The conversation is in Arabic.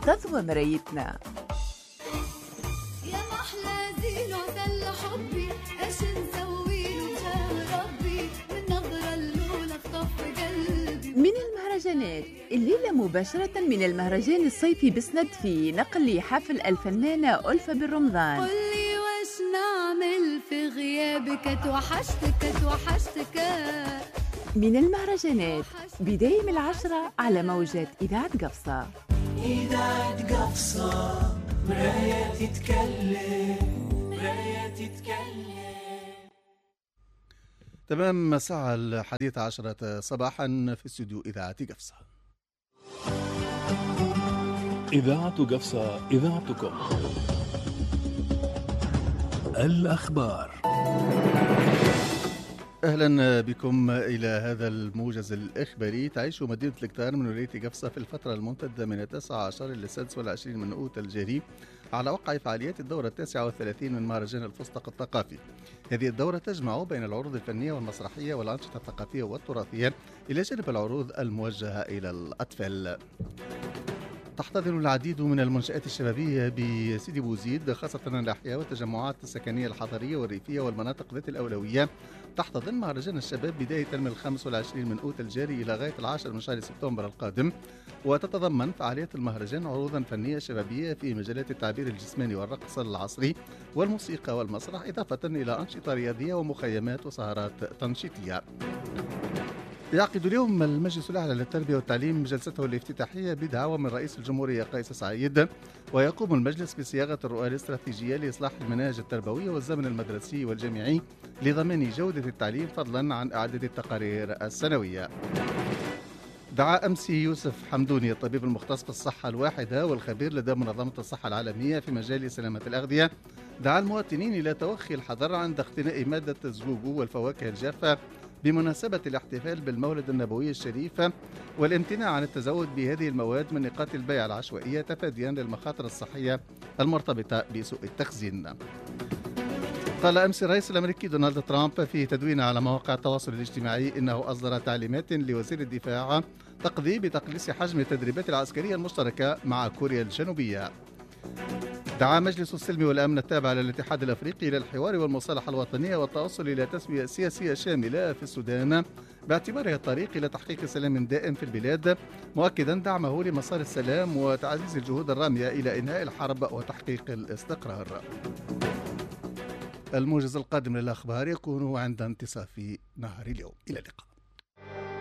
تضوى مرايتنا. يا محلى زين وعسل حبي، ايش نسويله بجاه ربي، من نظرة الأولى اخطف قلبي. من المهرجانات الليلة مباشرة من المهرجان الصيفي بسند في نقل حفل الفنانة ألفة بالرمضان. قولي واش نعمل في غيابك، توحشتك. من المهرجانات بداية من 10 على موجات إذاعة قفصة. إذاعة قفصة، مراية تتكلم. تمام الساعة 11 صباحا في استوديو إذاعة قفصة. إذاعة قفصة، إذاعتكم. الأخبار. أهلا بكم إلى هذا الموجز الإخباري. تعيش مدينة الكتار من ولاية قفصة في الفترة الممتدة من 19 إلى 26 من أوت الجاري على وقع فعاليات الدورة 39 من مهرجان الفستق الثقافي. هذه الدورة تجمع بين العروض الفنية والمسرحية والأنشطة الثقافية والتراثية إلى جانب العروض الموجهة إلى الأطفال. تحتضن العديد من المنشآت الشبابية بسيدي بوزيد، خاصة الأحياء والتجمعات السكنية الحضرية والريفية والمناطق ذات الأولوية. تحتضن مهرجان الشباب بداية من 25 من أوت الجاري إلى غاية 10 من شهر سبتمبر القادم، وتتضمن فعاليات المهرجان عروضا فنية شبابية في مجالات التعبير الجسماني والرقص العصري والموسيقى والمسرح، إضافة إلى أنشطة رياضية ومخيمات وسهرات تنشيطية. يعقد اليوم المجلس الأعلى للتربية والتعليم جلسته الافتتاحية بدعوة من رئيس الجمهورية قيس سعيد، ويقوم المجلس بصياغة الرؤى الاستراتيجية لإصلاح المناهج التربوية والزمن المدرسي والجامعي لضمان جودة التعليم فضلا عن إعادة التقارير السنوية. دعا أمس يوسف حمدوني الطبيب المختص في الصحة الواحدة والخبير لدى منظمة الصحة العالمية في مجال سلامة الأغذية، دعا المواطنين إلى توخي الحذر عند اقتناء مادة الزجوج والفواكه الجافة بمناسبة الاحتفال بالمولد النبوي الشريف، والامتناع عن التزود بهذه المواد من نقاط البيع العشوائية تفاديا للمخاطر الصحية المرتبطة بسوء التخزين. قال أمس الرئيس الأمريكي دونالد ترامب في تدوين على مواقع التواصل الاجتماعي إنه أصدر تعليمات لوزير الدفاع تقضي بتقليص حجم التدريبات العسكرية المشتركة مع كوريا الجنوبية. دعا مجلس السلم والأمن التابع للاتحاد الأفريقي إلى الحوار والمصالحة الوطنية والتوصل إلى تسوية سياسية شاملة في السودان باعتبارها الطريق إلى تحقيق سلام دائم في البلاد، مؤكدا دعمه لمسار السلام وتعزيز الجهود الرامية إلى إنهاء الحرب وتحقيق الاستقرار. الموجز القادم للأخبار يكون عند انتصاف نهار اليوم. إلى اللقاء.